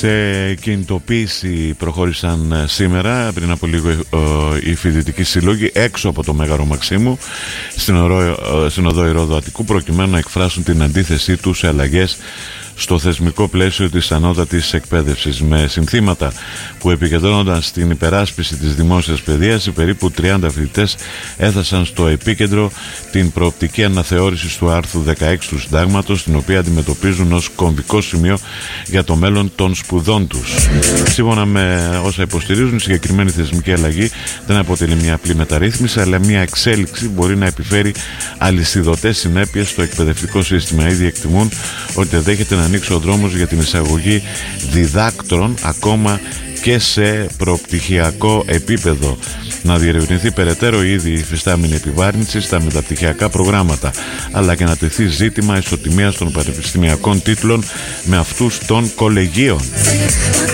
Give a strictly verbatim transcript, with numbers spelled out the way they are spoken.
Σε κινητοποίηση προχώρησαν σήμερα πριν από λίγο οι φοιτητικοί σύλλογοι έξω από το Μέγαρο Μαξίμου στην οδό Ηρώδου Αττικού, προκειμένου να εκφράσουν την αντίθεσή τους σε αλλαγές στο θεσμικό πλαίσιο της ανώτατης εκπαίδευσης. Με συνθήματα που επικεντρώνονταν στην υπεράσπιση της δημόσιας παιδείας, οι περίπου τριάντα φοιτητές έθεσαν στο επίκεντρο την προοπτική αναθεώρηση του άρθρου δεκαέξι του Συντάγματος, την οποία αντιμετωπίζουν ως κομβικό σημείο για το μέλλον των σπουδών τους. Σύμφωνα με όσα υποστηρίζουν, η συγκεκριμένη θεσμική αλλαγή δεν αποτελεί μια απλή μεταρρύθμιση, αλλά μια εξέλιξη που μπορεί να επιφέρει αλυσιδωτές συνέπειες στο εκπαιδευτικό σύστημα. Ήδη εκτιμούν ότι δέχεται να ανοίξει ο δρόμος για την εισαγωγή διδάκτρων ακόμα και σε προπτυχιακό επίπεδο, να διερευνηθεί περαιτέρω η ήδη υφιστάμενη επιβάρυνση στα μεταπτυχιακά προγράμματα, αλλά και να τεθεί ζήτημα ισοτιμίας των πανεπιστημιακών τίτλων με αυτούς των κολεγίων.